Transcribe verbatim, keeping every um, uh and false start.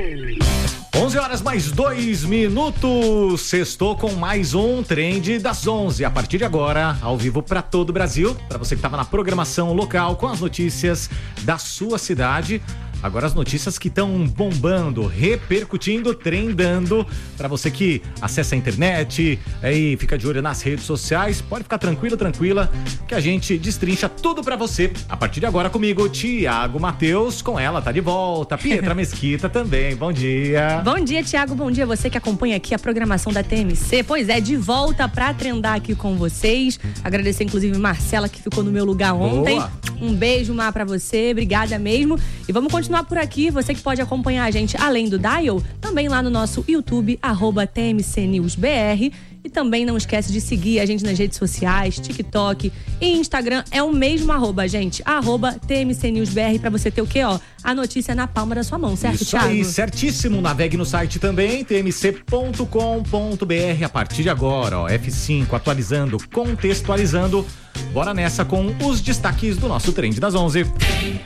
onze horas mais dois minutos. Sextou com mais um Trend das onze. A partir de agora, ao vivo para todo o Brasil. Para você que estava na programação local com as notícias da sua cidade. Agora as notícias que estão bombando, repercutindo, trendando. Para você que acessa a internet e fica de olho nas redes sociais, pode ficar tranquilo, tranquila, que a gente destrincha tudo para você. A partir de agora comigo, Thiago Matheus, com ela, tá de volta. Pietra Mesquita também, bom dia. Bom dia, Thiago, bom dia você que acompanha aqui a programação da T M C. Pois é, de volta pra trendar aqui com vocês. Agradecer inclusive Marcela que ficou no meu lugar ontem. Boa. Um beijo, Mar, pra você, obrigada mesmo. E vamos continuar por aqui, você que pode acompanhar a gente além do Dial, também lá no nosso YouTube, arroba T M C News B R. E também não esquece de seguir a gente nas redes sociais, TikTok e Instagram. É o mesmo arroba, gente, arroba T M C News B R, pra você ter o quê, ó? A notícia na palma da sua mão, certo, Isso Thiago? aí, certíssimo. Navegue no site também, t m c ponto com ponto b r. A partir de agora, ó, F cinco, atualizando, contextualizando. Bora nessa com os destaques do nosso Trend das onze.